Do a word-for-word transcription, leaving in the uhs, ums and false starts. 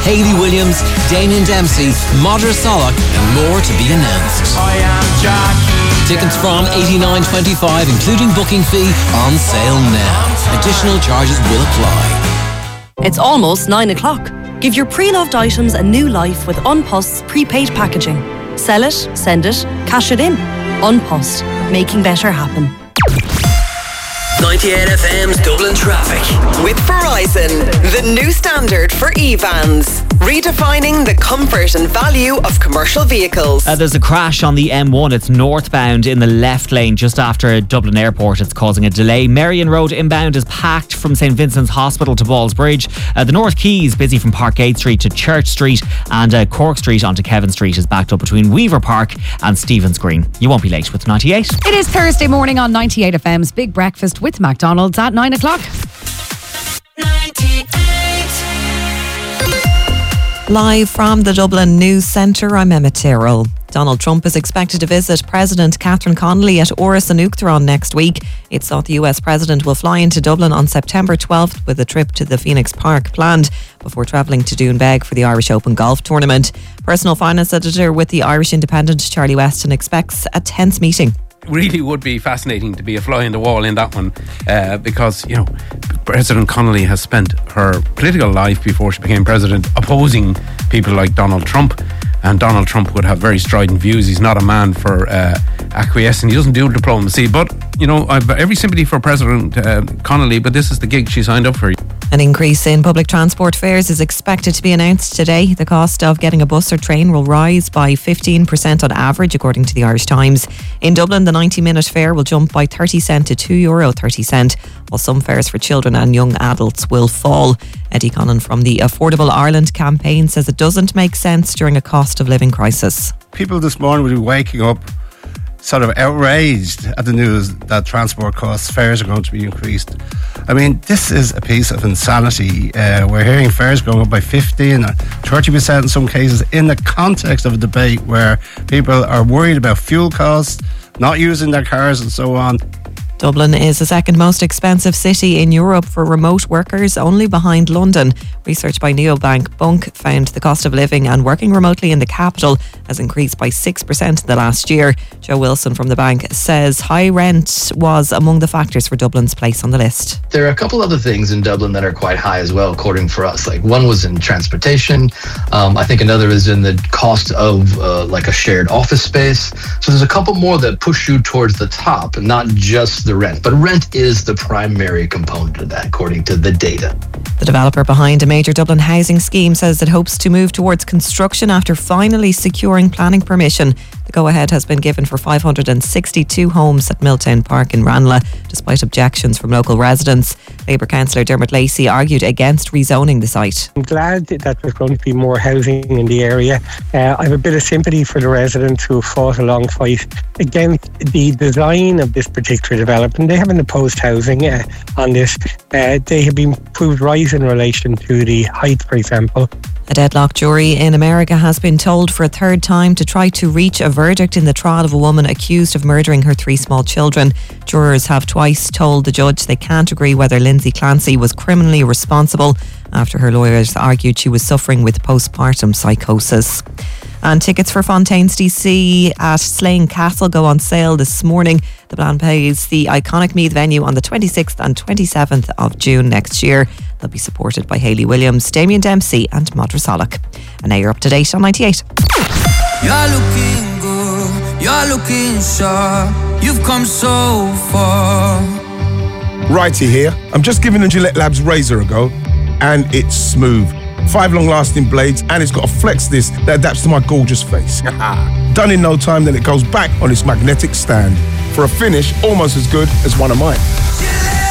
Hayley Williams, Damien Dempsey, Modra Solak and more to be announced. I am Jackie. Tickets from eighty-nine twenty-five, including booking fee, on sale now. Additional charges will apply. It's almost nine o'clock. Give your pre-loved items a new life with Unpost's prepaid packaging. Sell it, send it, cash it in. Unpost, making better happen. ninety-eight F M's Dublin Traffic. With Verizon, the new standard for e-vans. Redefining the comfort and value of commercial vehicles. Uh, there's a crash on the M one. It's northbound in the left lane just after Dublin Airport. It's causing a delay. Marion Road inbound is packed from St Vincent's Hospital to Ballsbridge. Uh, the North Quay is busy from Parkgate Street to Church Street, and uh, Cork Street onto Kevin Street is backed up between Weaver Park and Stephen's Green. You won't be late with ninety-eight. It is Thursday morning on ninety-eight F M's Big Breakfast with McDonald's at nine o'clock. Live from the Dublin News Centre, I'm Emma Tyrrell. Donald Trump is expected to visit President Catherine Connolly at Áras an Uachtaráin next week. It's thought the U S President will fly into Dublin on September twelfth with a trip to the Phoenix Park planned before travelling to Doonbeg for the Irish Open Golf Tournament. Personal finance editor with the Irish Independent, Charlie Weston, expects a tense meeting. Really would be fascinating to be a fly on the wall in that one uh, because, you know, President Connolly has spent her political life before she became president opposing people like Donald Trump, and Donald Trump would have very strident views. He's not a man for uh, acquiescing. He doesn't do diplomacy, but, you know, I've every sympathy for President uh, Connolly, but this is the gig she signed up for. An increase in public transport fares is expected to be announced today. The cost of getting a bus or train will rise by fifteen percent on average, according to the Irish Times. In Dublin, the ninety minute fare will jump by thirty cent to two euro thirty, while some fares for children and young adults will fall. Eddie Connon from the Affordable Ireland campaign says it doesn't make sense during a cost of living crisis. People this morning will be waking up sort of outraged at the news that transport costs, fares are going to be increased. I mean, this is a piece of insanity. Uh, we're hearing fares going up by fifteen or thirty percent in some cases in the context of a debate where people are worried about fuel costs, not using their cars and so on. Dublin is the second most expensive city in Europe for remote workers, only behind London. Research by neobank Bunk found the cost of living and working remotely in the capital has increased by six percent in the last year. Joe Wilson from the bank says high rent was among the factors for Dublin's place on the list. There are a couple other things in Dublin that are quite high as well, according for us. Like one was in transportation. Um, I think another is in the cost of uh, like a shared office space. So there's a couple more that push you towards the top, not just the rent. But rent is the primary component of that, according to the data. The developer behind a major Dublin housing scheme says it hopes to move towards construction after finally securing planning permission. The go-ahead has been given for five hundred sixty-two homes at Milltown Park in Ranelagh, despite objections from local residents. Labour councillor Dermot Lacey argued against rezoning the site. I'm glad that there's going to be more housing in the area. Uh, I have a bit of sympathy for the residents who have fought a long fight against the design of this particular development. They haven't opposed housing uh, on this. Uh, they have been proved right in relation to the height, for example. A deadlocked jury in America has been told for a third time to try to reach a verdict in the trial of a woman accused of murdering her three small children. Jurors have twice told the judge they can't agree whether Lindsay Clancy was criminally responsible after her lawyers argued she was suffering with postpartum psychosis. And tickets for Fontaine's D C at Slane Castle go on sale this morning. The plan pays the iconic Meath venue on the twenty-sixth and twenty-seventh of June next year. They'll be supported by Hayley Williams, Damien Dempsey and Modra Solak. And now you're up to date on ninety-eight. You're looking good, you're looking sharp, you've come so far. Righty here. I'm just giving the Gillette Labs razor a go, and it's smooth. Five long-lasting blades, and it's got a flex disc that adapts to my gorgeous face. Done in no time, then it goes back on its magnetic stand for a finish almost as good as one of mine.